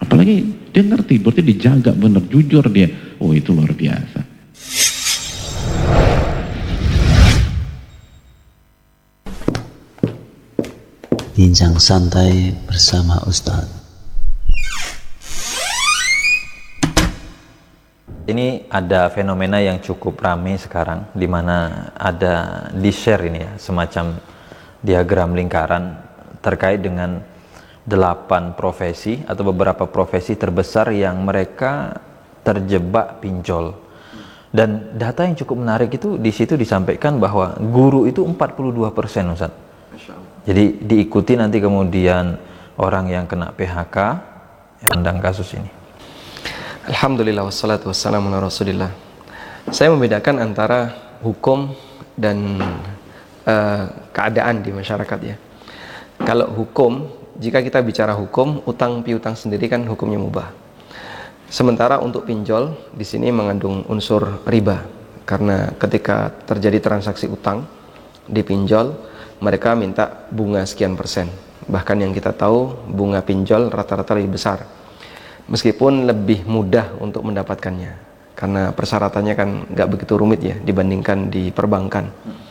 Apalagi dia ngerti, berarti dijaga bener, jujur dia. Oh, itu luar biasa. Bincang santai bersama Ustadz. Ini ada fenomena yang cukup ramai sekarang, di mana ada di-share ini ya, semacam diagram lingkaran terkait dengan 8 profesi atau beberapa profesi terbesar yang mereka terjebak pinjol. Dan data yang cukup menarik itu di situ disampaikan bahwa guru itu 42%, Ustaz. Jadi diikuti nanti kemudian orang yang kena PHK tentang kasus ini. Alhamdulillah wassalatu wassalamu ala rasulillah. Saya membedakan antara hukum dan keadaan di masyarakat ya. Kalau hukum, jika kita bicara hukum, utang piutang sendiri kan hukumnya mubah. Sementara untuk pinjol di sini mengandung unsur riba, karena ketika terjadi transaksi utang di pinjol, mereka minta bunga sekian persen. Bahkan yang kita tahu bunga pinjol rata-rata lebih besar. Meskipun lebih mudah untuk mendapatkannya, karena persyaratannya kan nggak begitu rumit ya dibandingkan di perbankan.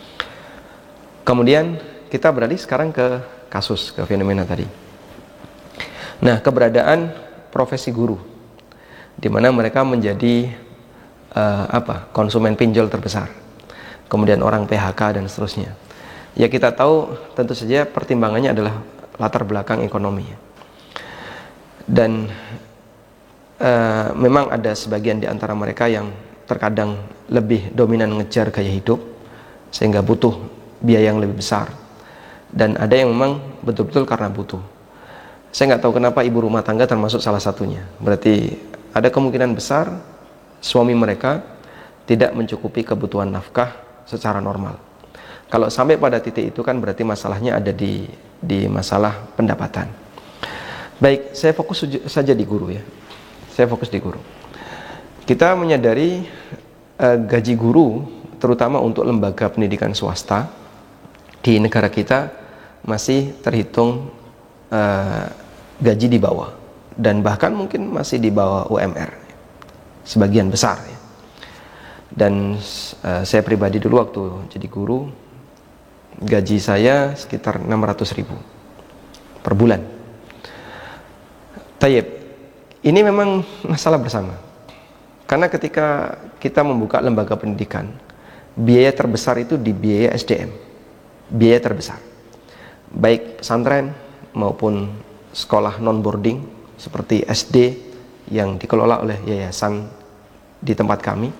Kemudian kita beralih sekarang ke kasus, ke fenomena tadi. Nah, keberadaan profesi guru, di mana mereka menjadi konsumen pinjol terbesar, kemudian orang PHK dan seterusnya. Ya kita tahu tentu saja pertimbangannya adalah latar belakang ekonomi. Dan memang ada sebagian di antara mereka yang terkadang lebih dominan ngejar gaya hidup sehingga butuh biaya yang lebih besar, dan ada yang memang betul-betul karena butuh. Saya nggak tahu kenapa ibu rumah tangga termasuk salah satunya. Berarti ada kemungkinan besar suami mereka tidak mencukupi kebutuhan nafkah secara normal. Kalau sampai pada titik itu kan berarti masalahnya ada di masalah pendapatan. Baik, saya fokus saja di guru ya. Saya fokus di guru. Kita menyadari gaji guru, terutama untuk lembaga pendidikan swasta di negara kita masih terhitung gaji di bawah, dan bahkan mungkin masih di bawah UMR sebagian besar ya. Dan saya pribadi dulu waktu jadi guru, gaji saya sekitar 600.000 per bulan. Tayyib, ini memang masalah bersama. Karena ketika kita membuka lembaga pendidikan, biaya terbesar itu di biaya SDM. Biaya terbesar. Baik pesantren maupun sekolah non-boarding seperti SD yang dikelola oleh yayasan di tempat kami.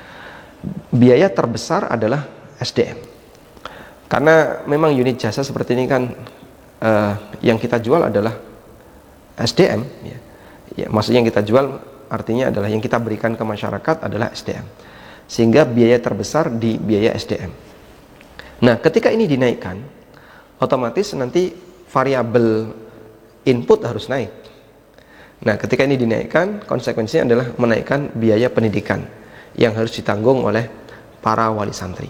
Biaya terbesar adalah SDM. Karena memang unit jasa seperti ini kan yang kita jual adalah SDM ya. Ya, maksudnya yang kita jual artinya adalah yang kita berikan ke masyarakat adalah SDM. Sehingga biaya terbesar di biaya SDM. Nah, ketika ini dinaikkan, otomatis nanti variabel input harus naik. Nah, ketika ini dinaikkan, konsekuensinya adalah menaikkan biaya pendidikan yang harus ditanggung oleh para wali santri.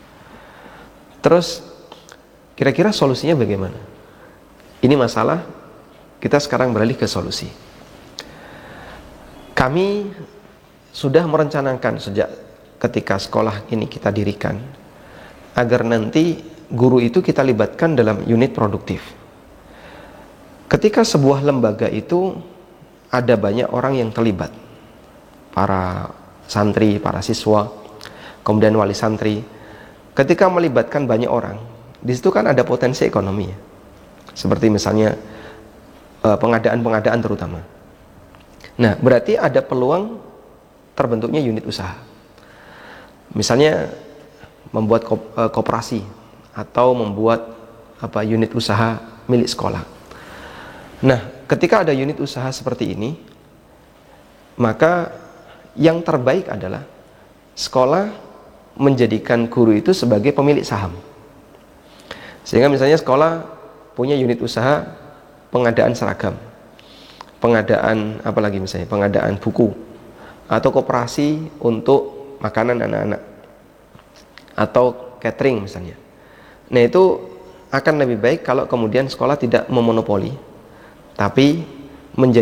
Terus, kira-kira solusinya bagaimana? Ini masalah, kita sekarang beralih ke solusi. Kami sudah merencanakan sejak ketika sekolah ini kita dirikan, agar nanti guru itu kita libatkan dalam unit produktif. Ketika sebuah lembaga itu ada banyak orang yang terlibat, para santri, para siswa, kemudian wali santri. Ketika melibatkan banyak orang, di situ kan ada potensi ekonomi, seperti misalnya pengadaan-pengadaan terutama. Nah, berarti ada peluang terbentuknya unit usaha. Misalnya membuat koperasi atau membuat unit usaha milik sekolah. Nah, ketika ada unit usaha seperti ini, maka yang terbaik adalah sekolah menjadikan guru itu sebagai pemilik saham. Sehingga misalnya sekolah punya unit usaha pengadaan seragam, pengadaan pengadaan buku, atau koperasi untuk makanan anak-anak, atau catering misalnya. Nah, itu akan lebih baik kalau kemudian sekolah tidak memonopoli, tapi menjadi